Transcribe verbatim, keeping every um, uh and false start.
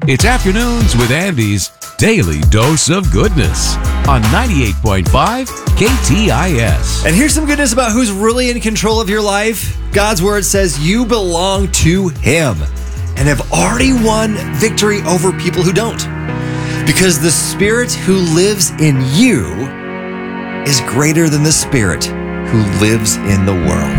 It's Afternoons with Andy's Daily Dose of Goodness on ninety-eight point five K T I S. And here's some goodness about who's really in control of your life. God's word says you belong to Him and have already won victory over people who don't. Because the Spirit who lives in you is greater than the spirit who lives in the world.